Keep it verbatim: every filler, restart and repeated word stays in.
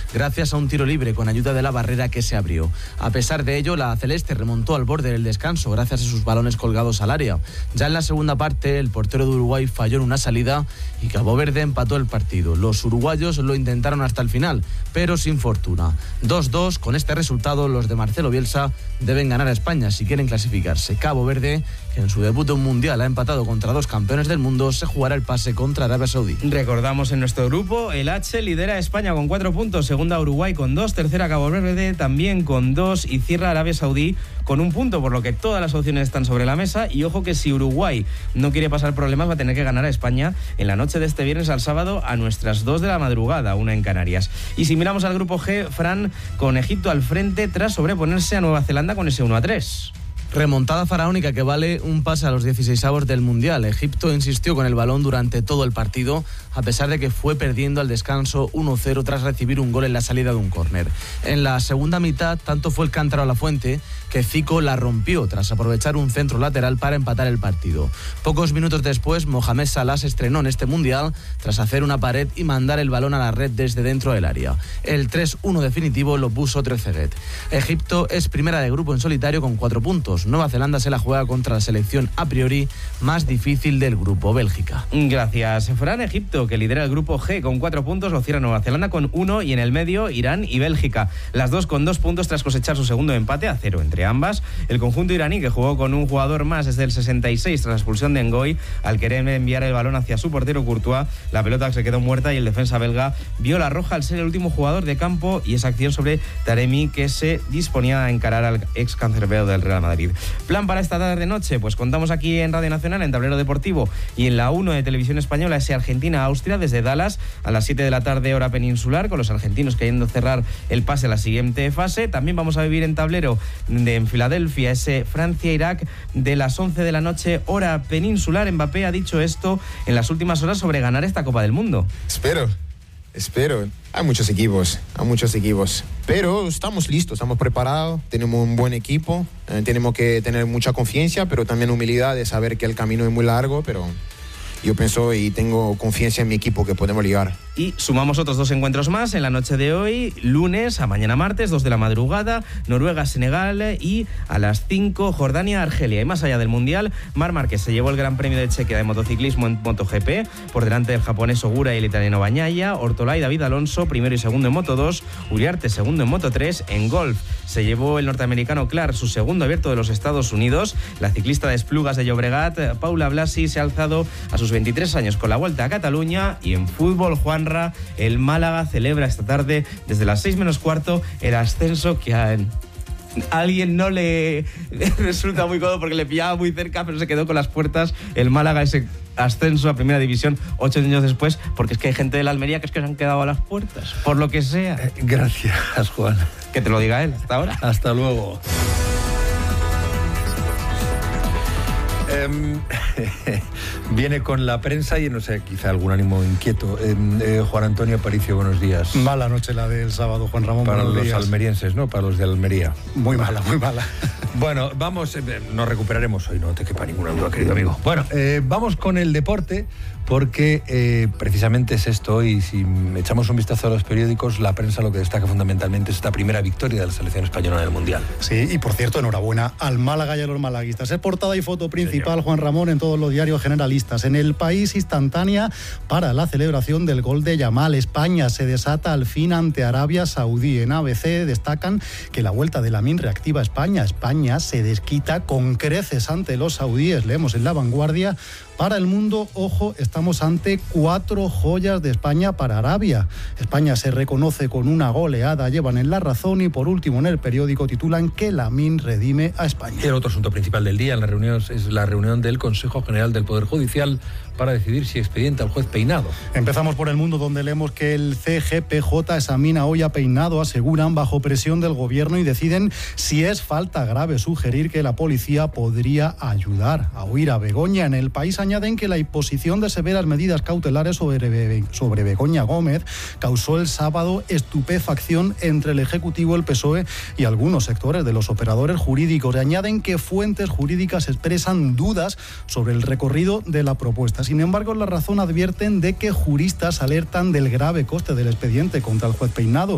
gracias a un tiro libre con ayuda de la barrera que se abrió. A pesar de ello, la celeste remontó al borde del descanso gracias a sus balones colgados al área. Ya en la segunda parte, el portero de Uruguay falló en una salida y Cabo Verde empató el partido. Los uruguayos lo intentaron hasta el final, pero sin fortuna. dos dos, con este resultado, los de Marcelo Bielsa deben ganar a España si quieren clasificarse. Cabo Verde, que en su debut de un mundial ha empatado contra dos campeones del mundo, se jugará el pase contra Arabia Saudí. Recordamos en nuestro grupo, el H lidera a España con cuatro puntos, segunda Uruguay con dos, tercera Cabo Verde también con dos y cierra Arabia Saudí con un punto, por lo que todas las opciones están sobre la mesa. Y ojo que si Uruguay no quiere pasar problemas, va a tener que ganar a España en la noche de este viernes al sábado a nuestras dos de la madrugada, una en Canarias. Y si miramos al grupo G, Fran, con Egipto al frente tras sobreponerse a Nueva Zelanda con ese uno a tres. Remontada faraónica que vale un pase a los dieciseisavos del Mundial. Egipto insistió con el balón durante todo el partido, a pesar de que fue perdiendo al descanso uno cero tras recibir un gol en la salida de un córner. En la segunda mitad, tanto fue el cántaro a la fuente que Zico la rompió tras aprovechar un centro lateral para empatar el partido. Pocos minutos después, Mohamed Salah se estrenó en este Mundial tras hacer una pared y mandar el balón a la red desde dentro del área. El tres uno definitivo lo puso Trezeguet. Egipto es primera de grupo en solitario con cuatro puntos. Nueva Zelanda se la juega contra la selección a priori más difícil del grupo, Bélgica. Gracias, Fran. Egipto, que lidera el grupo G con cuatro puntos, lo cierra Nueva Zelanda con uno y en el medio Irán y Bélgica. Las dos con dos puntos tras cosechar su segundo empate a cero entre ambas. El conjunto iraní, que jugó con un jugador más desde el sesenta y seis tras la expulsión de Ngoy, al querer enviar el balón hacia su portero Courtois, la pelota se quedó muerta y el defensa belga vio la roja al ser el último jugador de campo, y esa acción sobre Taremi, que se disponía a encarar al ex cancerbero del Real Madrid. Plan para esta tarde-noche, pues contamos aquí en Radio Nacional, en Tablero Deportivo y en la uno de Televisión Española, ese Argentina-Austria desde Dallas a las siete de la tarde hora peninsular, con los argentinos queriendo cerrar el pase a la siguiente fase. También vamos a vivir en Tablero de, en Filadelfia, ese Francia-Irak de las once de la noche hora peninsular. Mbappé ha dicho esto en las últimas horas sobre ganar esta Copa del Mundo. Espero. Espero, hay muchos equipos, hay muchos equipos, pero estamos listos, estamos preparados, tenemos un buen equipo, eh, tenemos que tener mucha confianza, pero también humildad de saber que el camino es muy largo, pero yo pienso y tengo confianza en mi equipo que podemos llegar. Y sumamos otros dos encuentros más en la noche de hoy, lunes a mañana martes, dos de la madrugada, Noruega-Senegal y a las cinco Jordania-Argelia. Y más allá del Mundial, Marc Márquez se llevó el Gran Premio de Chequia de motociclismo en MotoGP, por delante del japonés Ogura y el italiano Bagnaia. Ortolá y David Alonso, primero y segundo en Moto dos, Uriarte segundo en Moto tres. En golf se llevó el norteamericano Clark su segundo abierto de los Estados Unidos. La ciclista de Esplugas de Llobregat, Paula Blasi, se ha alzado a sus veintitrés años con la Vuelta a Cataluña. Y en fútbol, Juanra, el Málaga celebra esta tarde desde las seis menos cuarto el ascenso que a alguien no le resulta muy cómodo porque le pillaba muy cerca, pero se quedó con las puertas. El Málaga, ese ascenso a Primera División ocho años después, porque es que hay gente de la Almería que es que se han quedado a las puertas, por lo que sea. Eh, gracias, Juan. Que te lo diga él. Hasta ahora. Hasta luego. Eh, viene con la prensa y no sé, quizá algún ánimo inquieto. Eh, eh, Juan Antonio Aparicio, buenos días. Mala noche la del sábado, Juan Ramón. Para los días. Almerienses, ¿no? Para los de Almería. Muy mala, muy mala. Bueno, vamos, eh, nos recuperaremos hoy, no te quepa ninguna duda, querido amigo. Bueno, eh, vamos con el deporte, porque eh, precisamente es esto, y si echamos un vistazo a los periódicos, la prensa lo que destaca fundamentalmente es esta primera victoria de la selección española en el Mundial. Sí, y por cierto, enhorabuena al Málaga y a los malaguistas. Es portada y foto principal, señor Juan Ramón, en todos los diarios generalistas. En El País, instantánea para la celebración del gol de Yamal. España se desata al fin ante Arabia Saudí. En A B C destacan que la vuelta de Lamine reactiva a España. España se desquita con creces ante los saudíes. Leemos en La Vanguardia: para el mundo, ojo, estamos ante cuatro joyas de España para Arabia. España se reconoce con una goleada, llevan en la razón. Y por último, en el periódico titulan que Lamine redime a España. Y el otro asunto principal del día en la reunión es la reunión del Consejo General del Poder Judicial para decidir si expedienta al juez Peinado. Empezamos por El Mundo, donde leemos que el C G P J examina hoy a Peinado, aseguran, bajo presión del gobierno, y deciden si es falta grave sugerir que la policía podría ayudar a huir a Begoña. En El País añaden que la imposición de severas medidas cautelares sobre, Be- sobre Begoña Gómez causó el sábado estupefacción entre el Ejecutivo, el P S O E y algunos sectores de los operadores jurídicos. Añaden que fuentes jurídicas expresan dudas sobre el recorrido de la propuesta. Sin embargo, en La Razón advierten de que juristas alertan del grave coste del expediente contra el juez Peinado.